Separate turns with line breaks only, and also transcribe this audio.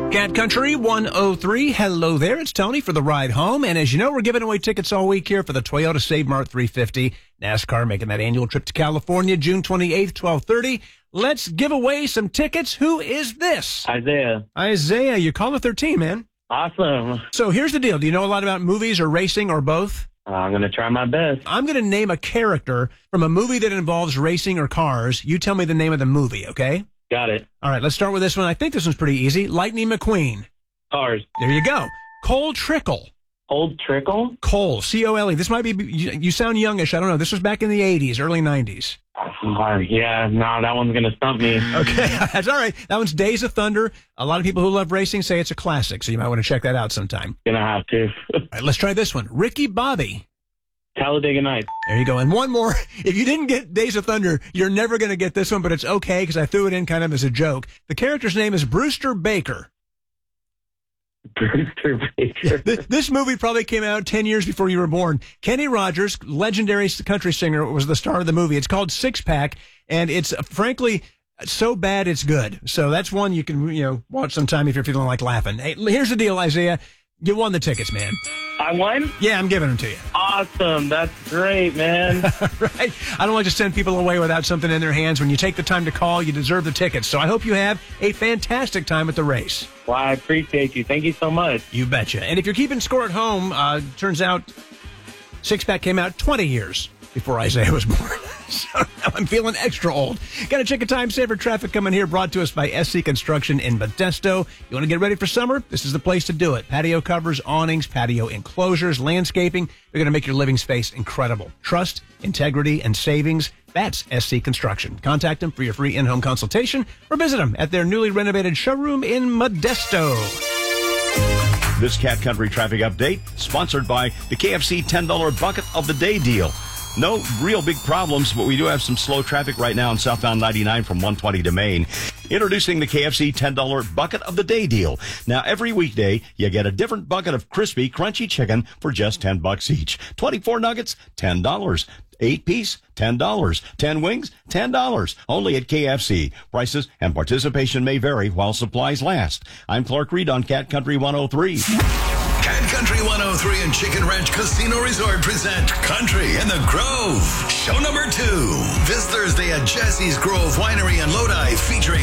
Cat Country 103. Hello there. It's Tony for the ride home. And as you know, we're giving away tickets all week here for the Toyota Save Mart 350. NASCAR making that annual trip to California, June 28th, 12:30. Let's give away some tickets. Who is this?
Isaiah.
Isaiah, you're caller 13, man.
Awesome.
So here's the deal. Do you know a lot about movies or racing or both?
I'm going to try my best.
I'm going to name a character from a movie that involves racing or cars. You tell me the name of the movie, okay?
Got it.
All right, let's start with this one. I think this one's pretty easy. Lightning McQueen.
Cars.
There you go. Cole Trickle.
Old Trickle?
Cole, C-O-L-E. This might be, you sound youngish. I don't know. This was back in the 80s, early 90s.
Yeah, no, that one's going to stump me.
Okay, that's all right. That one's Days of Thunder. A lot of people who love racing say it's a classic, so you might want to check that out sometime.
Gonna have to.
All right, let's try this one. Ricky Bobby.
Talladega Nights.
There you go. And one more. If you didn't get Days of Thunder, you're never going to get this one, but it's okay because I threw it in kind of as a joke. The character's name is Brewster Baker.
Brewster Baker.
This movie probably came out 10 years before you were born. Kenny Rogers, legendary country singer, was the star of the movie. It's called Six Pack, and it's frankly so bad it's good. So that's one you can watch sometime if you're feeling like laughing. Hey, here's the deal, Isaiah. You won the tickets, man.
I won?
Yeah, I'm giving them to you.
Awesome. That's great, man.
Right? I don't like to send people away without something in their hands. When you take the time to call, you deserve the tickets. So I hope you have a fantastic time at the race.
Well, I appreciate you. Thank you so much.
You betcha. And if you're keeping score at home, turns out Six Pack came out 20 years before Isaiah was born. So now I'm feeling extra old. Got a check of time saver traffic coming here, brought to us by SC Construction in Modesto. You want to get ready for summer? This is the place to do it. Patio covers, awnings, patio enclosures, landscaping. They're going to make your living space incredible. Trust, integrity, and savings. That's SC Construction. Contact them for your free in-home consultation or visit them at their newly renovated showroom in Modesto.
This Cat Country traffic update sponsored by the KFC $10 Bucket of the Day deal. No real big problems, but we do have some slow traffic right now on southbound 99 from 120 to Maine. Introducing the KFC $10 Bucket of the Day deal. Now, every weekday, you get a different bucket of crispy, crunchy chicken for just $10 each. 24 nuggets, $10. 8-piece, $10. 10 wings, $10. Only at KFC. Prices and participation may vary while supplies last. I'm Clark Reed on Cat Country 103.
Cat Country 103 and Chicken Ranch Casino Resort present Country in the Grove. Show number 2. This Thursday at Jesse's Grove Winery in Lodi featuring